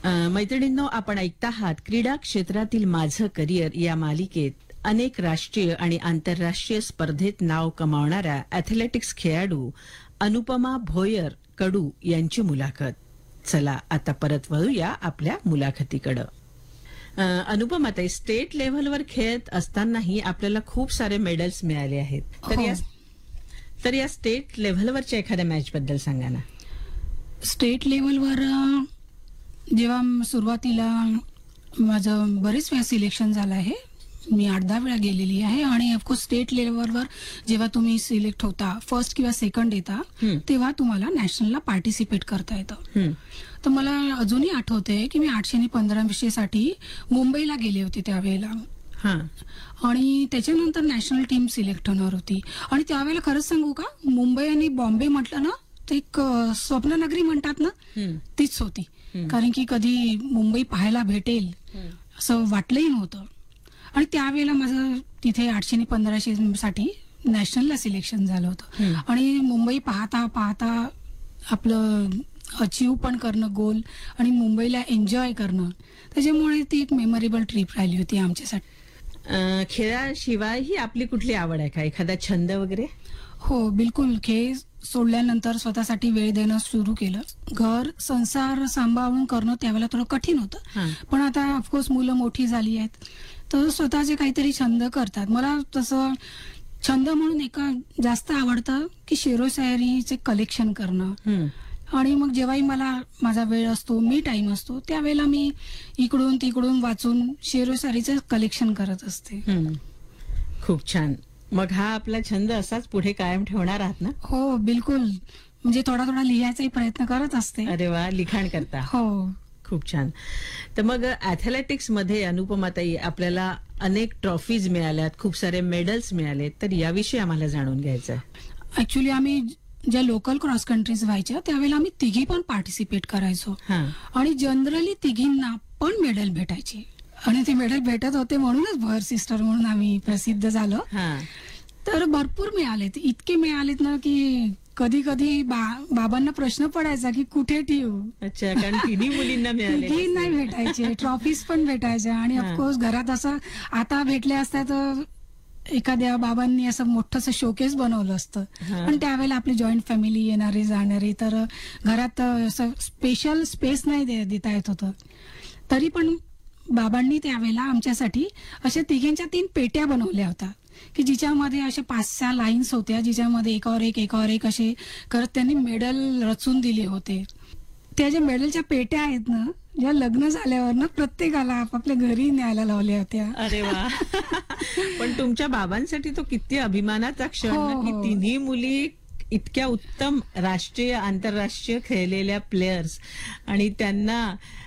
मैत्रिणींनो, आपण ऐकता आहात क्रीडा क्षेत्रातील माझं करिअर या मालिकेत अनेक राष्ट्रीय आणि आंतरराष्ट्रीय स्पर्धेत नाव कमावणाऱ्या अॅथलेटिक्स खेळाडू अनुपमा भोयर कडू यांची मुलाखत. चला आता परत वळूया आपल्या मुलाखतीकडे. अनुपमा ताई, स्टेट लेव्हलवर खेळत असतानाही आपल्याला खूप सारे मेडल्स मिळाले आहेत. तर या स्टेट लेव्हलवरच्या एखाद्या मॅच बद्दल सांगा ना. स्टेट लेवलवर जेव्हा सुरुवातीला माझं बरेच वेळा सिलेक्शन झालं आहे. मी 8-10 वेळा गेलेली आहे. आणि ऑफकोर्स स्टेट लेवलवर जेव्हा तुम्ही सिलेक्ट होता, फर्स्ट किंवा सेकंड येता, तेव्हा तुम्हाला नॅशनलला पार्टिसिपेट करता येतं. तर मला अजूनही आठवते की मी 800 आणि 1500 साठी मुंबईला गेले होते त्यावेळेला. आणि त्याच्यानंतर नॅशनल टीम सिलेक्ट होणार होती. आणि त्यावेळेला खरंच सांगू का, मुंबई आणि बॉम्बे म्हटलं ना, ते एक स्वप्ननगरी म्हणतात ना, तीच होती. कारण की कधी मुंबई पाहायला भेटेल असं वाटलंही नव्हतं. आणि त्यावेळेला माझं तिथे 800 आणि 1500 साठी नॅशनलला सिलेक्शन झालं होतं. आणि मुंबई पाहता पाहता आपलं अचीव्ह पण करणं गोल आणि मुंबईला एन्जॉय करणं, त्याच्यामुळे ती एक मेमोरेबल ट्रिप राहिली होती आमच्यासाठी. खेळाशिवायही आपली कुठली आवड आहे का, एखादा छंद वगैरे? हो, बिलकुल. खेळ सोडल्यानंतर स्वतःसाठी वेळ देणं सुरू केलं. घर संसार सांभाळून करणं त्यावेळेला थोडं कठीण होतं. पण आता ऑफकोर्स मुलं मोठी झाली आहेत, तर स्वतःचे काहीतरी छंद करतात. मला तसं छंद म्हणून एका जास्त आवडतं की शेरो शायरीचे कलेक्शन करणं. आणि मग जेव्हाही मला माझा वेळ असतो, मी टाइम असतो, त्यावेळेला मी इकडून तिकडून वाचून शेरो शायरीचं कलेक्शन करत असते. खूप छान. मग हा आपला छंद असाच पुढे कायम ठेवणार आहात ना? हो, बिलकुल. म्हणजे थोडा थोडा लिहायचाही प्रयत्न करत असते. अरे वा, लिखाण करता. हो, खूप छान. तर मग ऍथलेटिक्स मध्ये अनुपमाताई, आपल्याला अनेक ट्रॉफीज मिळाल्यात, खूप सारे मेडल्स मिळाले, तर याविषयी आम्हाला जाणून घ्यायचं आहे. ऍक्च्युली आम्ही ज्या लोकल क्रॉस कंट्रीज व्हायच्या त्यावेळेला आम्ही तिघी पण पार्टिसिपेट करायचो. आणि जनरली तिघींना पण मेडल भेटायची. आणि ते मेडल भेटत होते म्हणूनच भर सिस्टर म्हणून आम्ही प्रसिद्ध झालो. तर भरपूर मिळालेत, इतके मिळालेत ना की कधी कधी बाबांना प्रश्न पडायचा की कुठे ठेवू. अच्छा, कारण तिन्ही मुलींना मिळाले? तिघी नाही भेटायचे, ट्रॉफीज पण भेटायच्या. आणि ऑफकोर्स घरात असं आता भेटले असत्या तर एखाद्या बाबांनी असं मोठंसं शोकेस बनवलं असतं. पण त्यावेळेला आपली जॉईंट फॅमिली येणारे जाणारे, तर घरात असं स्पेशल स्पेस नाही देता येत होतं. तरी पण बाबांनी त्यावेळेला आमच्यासाठी अशा तिघींच्या 3 पेट्या बनवल्या होत्या की जिच्यामध्ये अशा 5-6 लाईन्स होत्या, जिच्यामध्ये एकावर एक असे करत त्यांनी मेडल रचून दिले होते. त्या ज्या मेडलच्या पेट्या आहेत ना, ज्या लग्न झाल्यावर ना प्रत्येकाला आपापल्या घरी न्यायला लावल्या होत्या. अरे वा. पण तुमच्या बाबांसाठी तो किती अभिमानाचा क्षण ना, की तिन्ही मुली इतक्या उत्तम राष्ट्रीय आंतरराष्ट्रीय खेळलेल्या प्लेयर्स, आणि त्यांना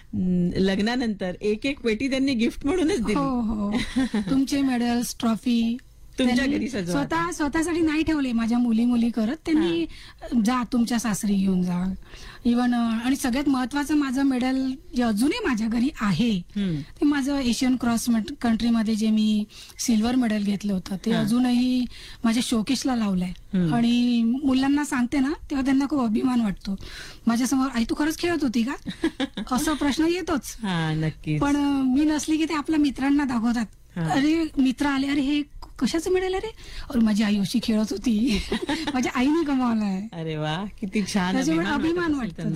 लग्नानंतर एक पेटी त्यांनी गिफ्ट म्हणूनच दिली. हो, तुमचे मेडल्स, ट्रॉफी तुमच्या घरी स्वतःसाठी नाही ठेवले. माझ्या मुली करत त्यांनी जा तुमच्या सासरी घेऊन जा. इव्हन आणि सगळ्यात महत्वाचं, माझं मेडल जे अजूनही माझ्या घरी आहे ते माझं एशियन क्रॉस कंट्रीमध्ये जे मी सिल्वर मेडल घेतलं होतं, ते अजूनही माझ्या शोकेसला लावलंय. आणि मुलांना सांगते ना, तेव्हा त्यांना खूप अभिमान वाटतो. माझ्यासमोर, आई तू खरंच खेळत होती का, असा प्रश्न येतोच. नक्की. पण मी नसली की ते आपल्या मित्रांना दाखवतात. अरे मित्र आले, अरे हे कशाचं मिळेल, अरे माझी आई अशी खेळत होती, माझ्या आईने कमावलाय. अरे वा, किती छान. त्याच्यामुळे अभिमान वाटतो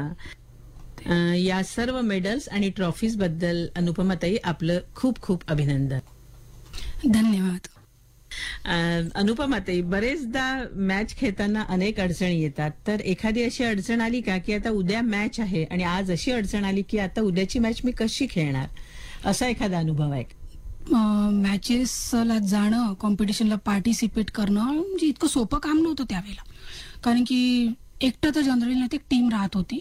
त्याचा. या सर्व मेडल्स आणि ट्रॉफीज बद्दल अनुपमाताई, आपलं खूप खूप अभिनंदन. धन्यवाद. अनुपमाताई, बरेचदा मॅच खेळताना अनेक अडचणी येतात, तर एखादी अशी अडचण आली का की आता उद्या मॅच आहे आणि आज अशी अडचण आली की आता उद्याची मॅच मी कशी खेळणार, असा एखादा अनुभव आहे? मॅचेसला जाणं, कॉम्पिटिशनला पार्टिसिपेट करणं म्हणजे इतकं सोपं काम नव्हतं त्यावेळेला. कारण की एकटं तर जनरली नाही, एक टीम राहत होती.